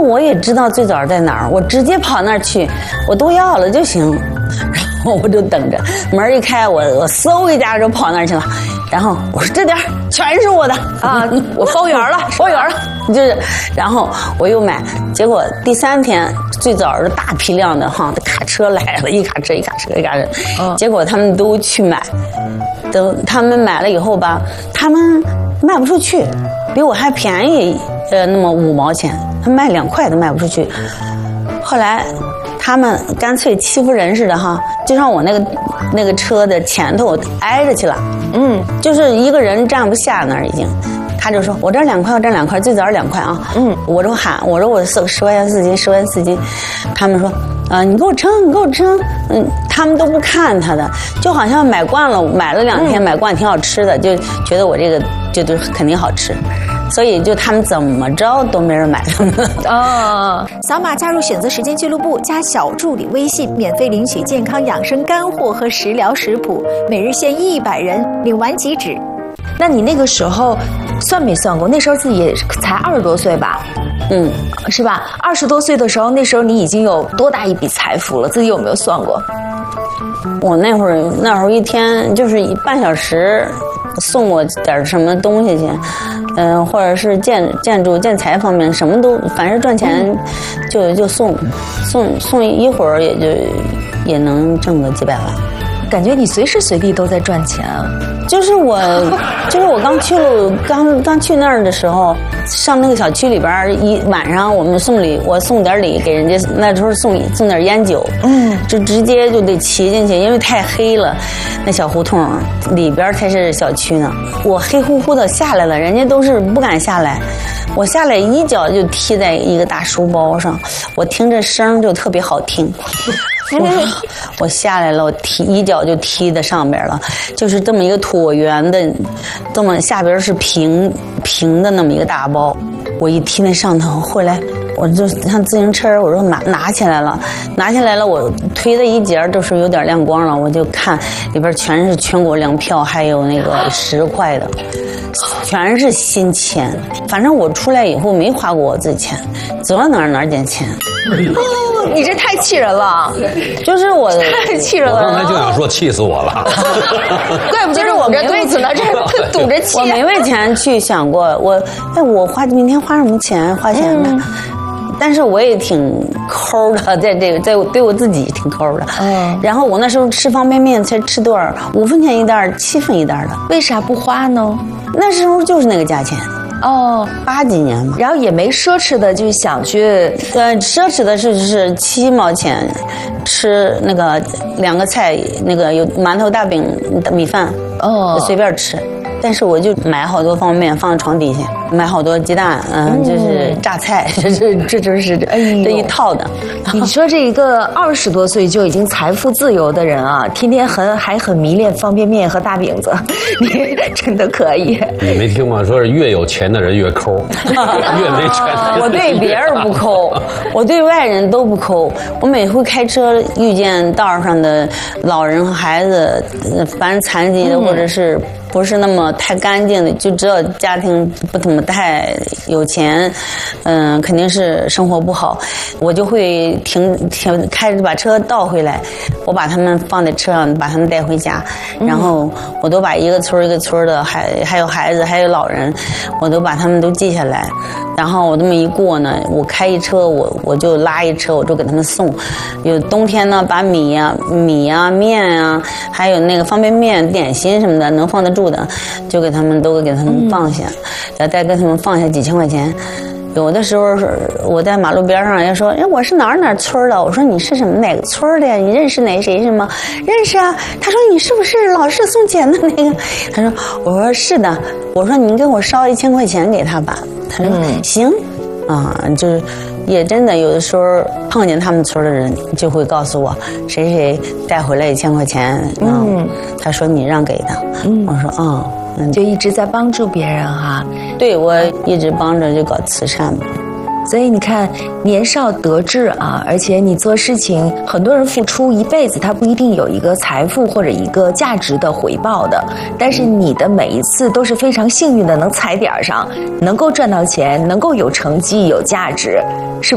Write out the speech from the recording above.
我也知道最早在哪儿，我直接跑那儿去，我都要了就行。然后我就等着，门一开，我嗖一下就跑那儿去了。然后我说这点全是我的啊，我包圆了， 包圆了，就是。然后我又买，结果第3天最早是大批量的哈，卡车来了，一卡车，结果他们都去买，等他们买了以后吧，他们卖不出去，比我还便宜那么5毛钱，他卖2块都卖不出去。后来他们干脆欺负人似的哈，就让我那个车的前头挨着去了，就是一个人站不下那儿已经。他就说我这2块，我这2块，最早是2块啊，我就喊，我说我10块钱4斤，他们说你给我称，他们都不看他的，就好像买惯了，买了2天，买惯挺好吃的，就觉得我这个就肯定好吃。所以就他们怎么着都没人买他们了。 扫码加入选择时间俱乐部，加小助理微信，免费领取健康养生干货和食疗食谱，每日限100人，领完即止。 那你那个时候算没算过？那时候自己也才20多岁吧？是吧？20多岁的时候，那时候你已经有多大一笔财富了？自己有没有算过？ 我那会儿一天就是半小时。送我点什么东西去，或者是建筑建材方面什么都，凡是赚钱就送一会儿也能挣个几百万。 感觉你随时随地都在赚钱啊！ 就是我刚去那儿的时候，上那个小区里边，一晚上我们送礼，我送点礼给人家，那时候送点烟酒，就直接就得骑进去，因为太黑了，那小胡同里边才是小区呢。我黑乎乎的下来了，人家都是不敢下来，我下来一脚就踢在一个大书包上，我听着声就特别好听。我下来了，我一脚就踢在上边了，就是这么一个椭圆的，这么下边是平的那么一个大包，我一踢那上头，后来我就像自行车，我说拿起来了，我推的一截就是有点亮光了，我就看里边全是全国粮票，还有那个10块的，全是新钱。反正我出来以后没花过我自己钱，走到哪儿捡钱。 你这太气人了， 就是我太气人了。 我刚才就想说气死我了， 怪不得我这肚子呢，这堵着气。 我没为钱去想过，我明天花什么钱花钱呢？但是我也挺抠的，在对我自己挺抠的。然后我那时候吃方便面才吃多少，5分钱一袋，7分一袋的。 为啥不花呢？ 那时候就是那个价钱。80几年嘛， 然后也没奢侈的，就想去， 奢侈的是7毛钱，吃那个2个菜，那个有馒头、大饼、米饭，随便吃。但是我就买好多方便面放在床底下，买好多鸡蛋，就是榨菜，这就是这一套的。 你说这一个20多岁就已经财富自由的人啊，天天还很迷恋方便面和大饼子，你真的可以。 你没听吗？说是越有钱的人越抠，越没钱的人。 我对别人不抠，我对外人都不抠。我每回开车遇见道上的老人和孩子，凡是残疾的或者是不是那么太干净的，就知道家庭不怎么太有钱，肯定是生活不好，我就会开着把车倒回来，我把他们放在车上，把他们带回家，然后我都把一个村一个村的，还有孩子，还有老人，我都把他们都记下来，然后我这么一过呢，我开一车，我就拉一车，我就给他们送。有冬天呢，把米啊、面啊，还有那个方便面、点心什么的，能放得住的，就给他们放下，再跟他们放下几千块钱。有的时候是我在马路边上，人家说，我是哪村的？我说你是哪个村的呀？你认识谁是吗？认识啊。他说你是不是老是送钱的那个？他说，我说是的。我说您给我烧1000块钱给他吧。他说行，就是也真的有的时候碰见他们村的人，就会告诉我谁带回来1000块钱。他说你让给他。我说就一直在帮助别人哈。 对，我一直帮着就搞慈善嘛。 所以你看，年少得志啊，而且你做事情，很多人付出一辈子，他不一定有一个财富或者一个价值的回报的。但是你的每一次都是非常幸运的，能踩点上，能够赚到钱，能够有成绩、有价值，是